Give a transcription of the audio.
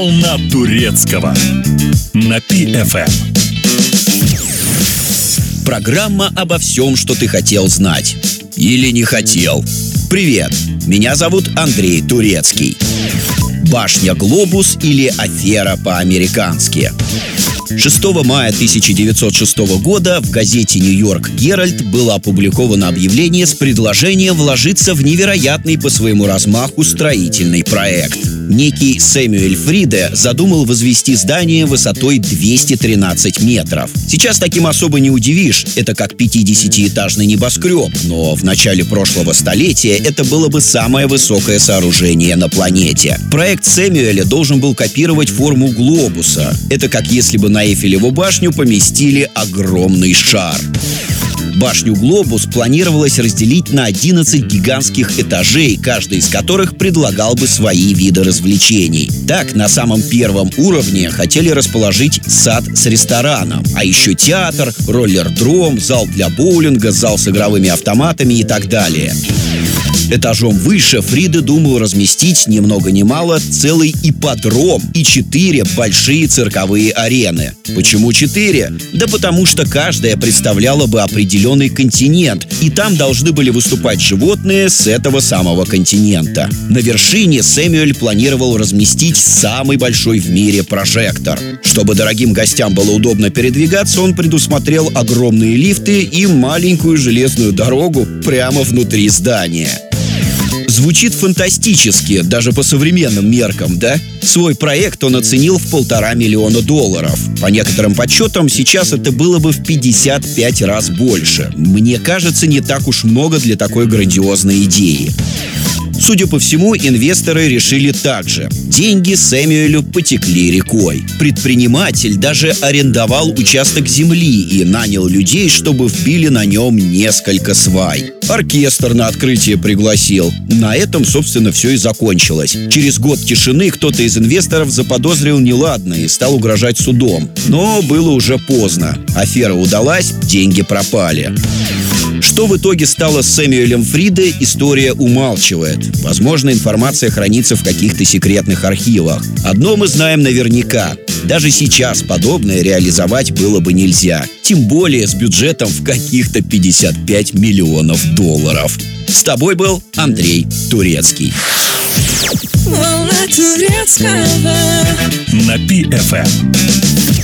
Волна турецкого на Пи-ФМ. Программа обо всем, что ты хотел знать. Или не хотел. Привет, меня зовут Андрей Турецкий. Башня Глобус или афера по-американски. 6 мая 1906 года в газете «Нью-Йорк Геральд» было опубликовано объявление с предложением вложиться в невероятный по своему размаху строительный проект. Некий Сэмюэль Фриде задумал возвести здание высотой 213 метров. Сейчас таким особо не удивишь, это как 50-этажный небоскреб, но в начале прошлого столетия это было бы самое высокое сооружение на планете. Проект Сэмюэля должен был копировать форму глобуса. Это как если бы на Эйфелеву башню поместили огромный шар. Башню Глобус планировалось разделить на 11 гигантских этажей, каждый из которых предлагал бы свои виды развлечений. Так, на самом первом уровне хотели расположить сад с рестораном, а еще театр, роллердром, зал для боулинга, зал с игровыми автоматами и так далее. Этажом выше Фриде думал разместить ни много ни мало целый ипподром и 4 большие цирковые арены. Почему 4? Да потому что каждая представляла бы определенный континент, и там должны были выступать животные с этого самого континента. На вершине Сэмюэль планировал разместить самый большой в мире прожектор. Чтобы дорогим гостям было удобно передвигаться, он предусмотрел огромные лифты и маленькую железную дорогу прямо внутри здания. Звучит фантастически, даже по современным меркам, да? Свой проект он оценил в $1,5 миллиона. По некоторым подсчетам, сейчас это было бы в 55 раз больше. Мне кажется, не так уж много для такой грандиозной идеи. Судя по всему, инвесторы решили так же. Деньги Сэмюэлю потекли рекой. Предприниматель даже арендовал участок земли и нанял людей, чтобы вбили на нем несколько свай. Оркестр на открытие пригласил. На этом, собственно, все и закончилось. Через год тишины кто-то из инвесторов заподозрил неладное и стал угрожать судом. Но было уже поздно. Афера удалась, деньги пропали. Что в итоге стало с Сэмюэлем Фриде, история умалчивает. Возможно, информация хранится в каких-то секретных архивах. Одно мы знаем наверняка. Даже сейчас подобное реализовать было бы нельзя. Тем более с бюджетом в каких-то $55 миллионов. С тобой был Андрей Турецкий. Волна турецкого На Пи-ФМ.